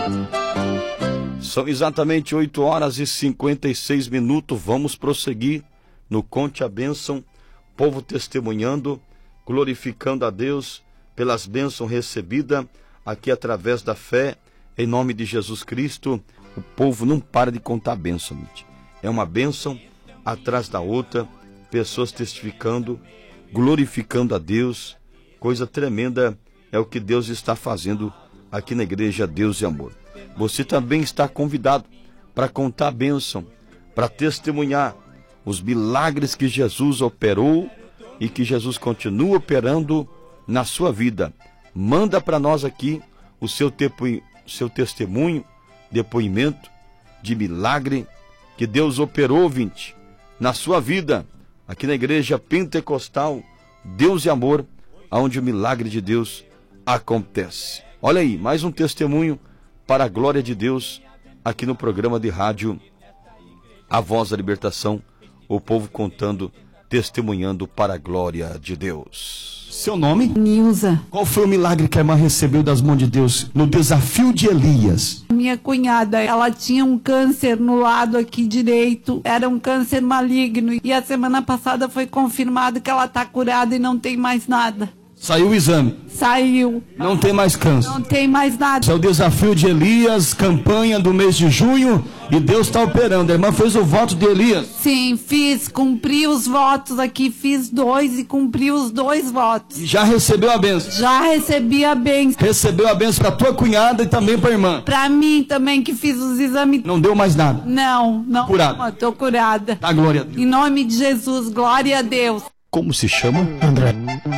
São exatamente 8 horas e 56 minutos. Vamos prosseguir no Conte a Bênção, povo testemunhando, glorificando a Deus pelas bênçãos recebidas aqui através da fé, em nome de Jesus Cristo. O povo não para de contar a bênção, gente. É uma bênção atrás da outra, pessoas testificando, glorificando a Deus. Coisa tremenda é o que Deus está fazendo aqui na igreja Deus e Amor. Você também está convidado para contar a bênção, para testemunhar os milagres que Jesus operou e que Jesus continua operando na sua vida. Manda para nós aqui o seu testemunho, depoimento de milagre que Deus operou, ouvinte, na sua vida, aqui na igreja pentecostal Deus e Amor, onde o milagre de Deus acontece. Olha aí, mais um testemunho para a glória de Deus, aqui no programa de rádio A Voz da Libertação, o povo contando, testemunhando para a glória de Deus. Seu nome? Nilza. Qual foi o milagre que a irmã recebeu das mãos de Deus no desafio de Elias? Minha cunhada, ela tinha um câncer no lado aqui direito, era um câncer maligno, e a semana passada foi confirmado que ela está curada e não tem mais nada. Saiu o exame? Saiu. Não tem mais câncer? Não tem mais nada. Esse é o desafio de Elias, campanha do mês de junho, e Deus está operando. A irmã fez o voto de Elias? Sim, fiz, cumpri os votos aqui, fiz 2 e cumpri os 2 votos. E já recebeu a bênção? Já recebi a bênção. Recebeu a bênção para tua cunhada e também para a irmã? Para mim também, que fiz os exames. Não deu mais nada? Não. Curada? Estou curada. Dá glória a Deus. Em nome de Jesus, glória a Deus. Como se chama? André.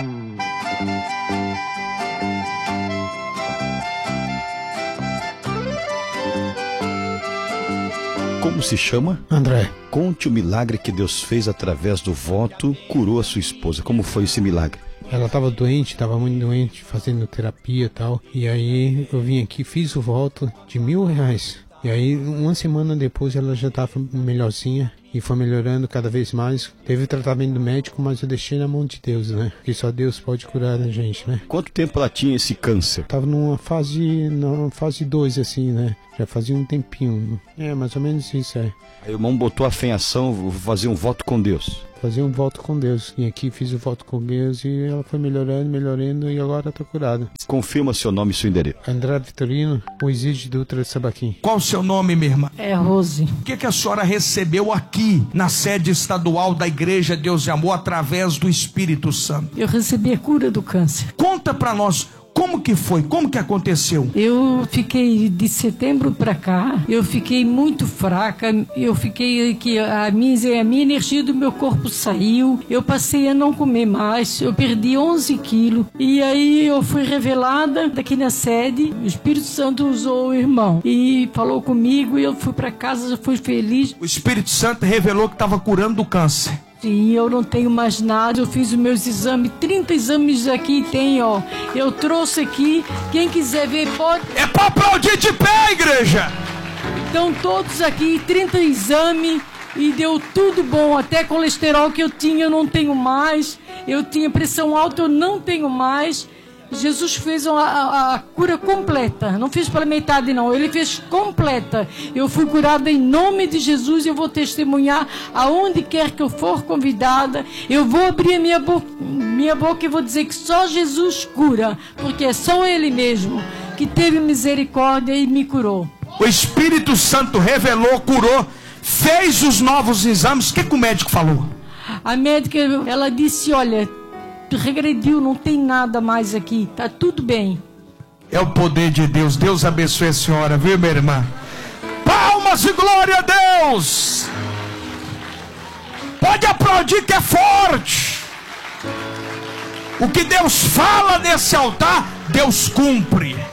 Como se chama? André. Conte o milagre que Deus fez através do voto, curou a sua esposa. Como foi esse milagre? Ela estava doente, estava muito doente, fazendo terapia e tal. E aí eu vim aqui, fiz o voto de R$1.000. E aí, uma semana depois, ela já estava melhorzinha e foi melhorando cada vez mais. Teve tratamento médico, mas eu deixei na mão de Deus, né? Porque só Deus pode curar a gente, né? Quanto tempo ela tinha esse câncer? Tava numa fase 2, assim, né? Já fazia um tempinho. É, mais ou menos isso, é. Aí o irmão botou a fé em ação, vou fazer um voto com Deus. Fazer um voto com Deus. E aqui fiz o voto com Deus e ela foi melhorando e agora está curada. Confirma seu nome e seu endereço. André Vitorino, Moisés Dutra Sabaquim. Qual o seu nome, minha irmã? É Rose. O que a senhora recebeu aqui na sede estadual da Igreja Deus e Amor através do Espírito Santo? Eu recebi a cura do câncer. Conta para nós. Como que foi? Como que aconteceu? Eu fiquei de setembro para cá, eu fiquei muito fraca, eu fiquei que a minha energia do meu corpo saiu, eu passei a não comer mais, eu perdi 11 quilos e aí eu fui revelada daqui na sede, o Espírito Santo usou o irmão e falou comigo e eu fui para casa, eu fui feliz. O Espírito Santo revelou que estava curando do câncer. Sim, eu não tenho mais nada, eu fiz os meus exames, 30 exames aqui tem, ó. Eu trouxe aqui, quem quiser ver pode... É para aplaudir de pé, igreja! Estão todos aqui, 30 exames e deu tudo bom, até colesterol que eu tinha eu não tenho mais, eu tinha pressão alta eu não tenho mais. Jesus fez a cura completa, não fez pela metade não, ele fez completa. Eu fui curada em nome de Jesus e eu vou testemunhar aonde quer que eu for convidada. Eu vou abrir a minha boca e vou dizer que só Jesus cura, porque é só Ele mesmo que teve misericórdia e me curou. O Espírito Santo revelou, curou, fez os novos exames. O que o médico falou? A médica, ela disse, olha, regrediu, não tem nada mais aqui, tá tudo bem. É o poder de Deus. Deus abençoe a senhora, viu, minha irmã? Palmas e glória a Deus! Pode aplaudir que é forte. O que Deus fala nesse altar, Deus cumpre.